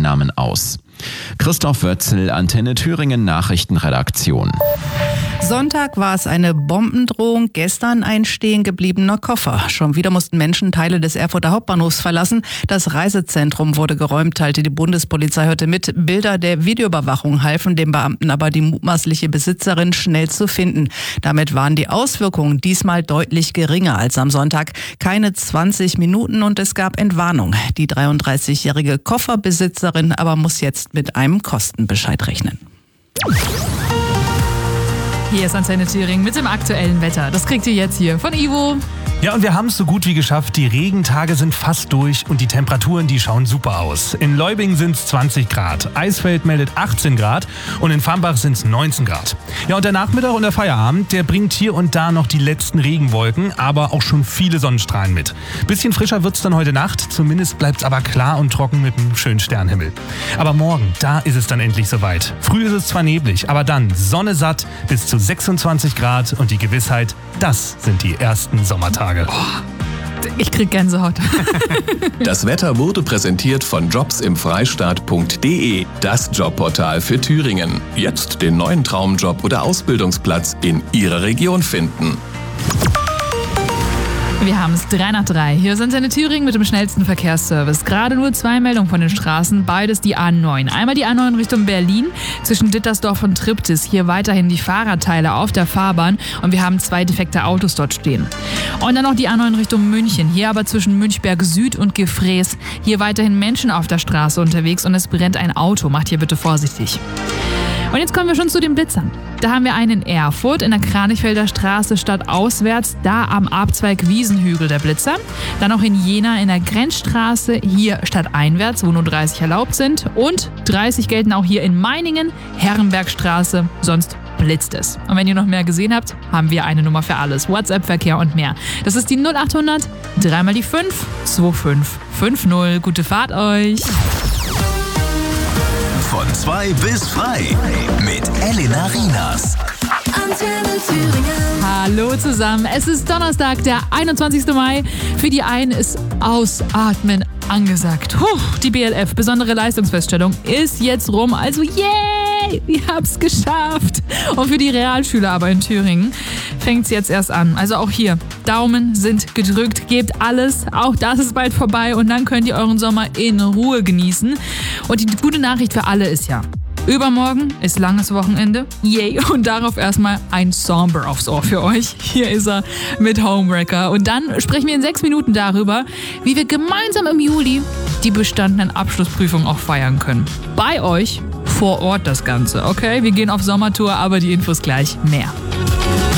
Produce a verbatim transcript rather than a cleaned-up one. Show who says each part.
Speaker 1: Einnahmen aus. Christoph Wötzel, Antenne Thüringen Nachrichtenredaktion.
Speaker 2: Sonntag war es eine Bombendrohung, gestern ein stehen gebliebener Koffer. Schon wieder mussten Menschen Teile des Erfurter Hauptbahnhofs verlassen. Das Reisezentrum wurde geräumt, teilte die Bundespolizei heute mit. Bilder der Videoüberwachung halfen dem Beamten aber, die mutmaßliche Besitzerin schnell zu finden. Damit waren die Auswirkungen diesmal deutlich geringer als am Sonntag. Keine zwanzig Minuten und es gab Entwarnung. Die dreiunddreißigjährige Kofferbesitzerin aber muss jetzt mit einem Kostenbescheid rechnen.
Speaker 3: Hier ist Antenne Thüringen mit dem aktuellen Wetter. Das kriegt ihr jetzt hier von Ivo.
Speaker 4: Ja, und wir haben es so gut wie geschafft. Die Regentage sind fast durch und die Temperaturen, die schauen super aus. In Leubing sind es zwanzig Grad, Eisfeld meldet achtzehn Grad und in Fambach sind es neunzehn Grad. Ja, und der Nachmittag und der Feierabend, der bringt hier und da noch die letzten Regenwolken, aber auch schon viele Sonnenstrahlen mit. Bisschen frischer wird's dann heute Nacht, zumindest bleibt's aber klar und trocken mit einem schönen Sternhimmel. Aber morgen, da ist es dann endlich soweit. Früh ist es zwar neblig, aber dann Sonne satt bis zu sechsundzwanzig Grad und die Gewissheit, das sind die ersten Sommertage.
Speaker 3: Oh, ich krieg Gänsehaut.
Speaker 5: Das Wetter wurde präsentiert von jobs im freistaat punkt de, das Jobportal für Thüringen. Jetzt den neuen Traumjob oder Ausbildungsplatz in Ihrer Region finden.
Speaker 3: Wir haben es drei nach drei. Hier sind Antenne Thüringen mit dem schnellsten Verkehrsservice. Gerade nur zwei Meldungen von den Straßen, beides die A neun. Einmal die A neun Richtung Berlin zwischen Dittersdorf und Triptis. Hier weiterhin die Fahrradteile auf der Fahrbahn und wir haben zwei defekte Autos dort stehen. Und dann noch die A neun Richtung München. Hier aber zwischen Münchberg Süd und Gefrees. Hier weiterhin Menschen auf der Straße unterwegs und es brennt ein Auto. Macht hier bitte vorsichtig. Und jetzt kommen wir schon zu den Blitzern. Da haben wir einen in Erfurt in der Kranichfelder Straße stadtauswärts, da am Abzweig Wiesenhügel der Blitzer. Dann auch in Jena in der Grenzstraße, hier stadteinwärts, wo nur dreißig erlaubt sind. Und dreißig gelten auch hier in Meiningen, Herrenbergstraße, sonst blitzt es. Und wenn ihr noch mehr gesehen habt, haben wir eine Nummer für alles. WhatsApp-Verkehr und mehr. Das ist die null acht hundert, dreimal die fünf, zwei fünf fünf null. Gute Fahrt euch!
Speaker 6: Von zwei bis frei mit Elena Rienas.
Speaker 7: Antenne Thüringen.
Speaker 3: Hallo zusammen, es ist Donnerstag, der einundzwanzigsten Mai. Für die einen ist Ausatmen angesagt. Puh, die B L F, besondere Leistungsfeststellung, ist jetzt rum. Also yay, wir haben's geschafft. Und für die Realschüler aber in Thüringen fängt's jetzt erst an. Also auch hier, Daumen sind gedrückt, gebt alles. Auch das ist bald vorbei und dann könnt ihr euren Sommer in Ruhe genießen. Und die gute Nachricht für alle ist ja, übermorgen ist langes Wochenende. Yay! Und darauf erstmal ein Somber aufs Ohr für euch. Hier ist er mit Homewrecker. Und dann sprechen wir in sechs Minuten darüber, wie wir gemeinsam im Juli die bestandenen Abschlussprüfungen auch feiern können. Bei euch vor Ort das Ganze, okay? Wir gehen auf Sommertour, aber die Infos gleich mehr.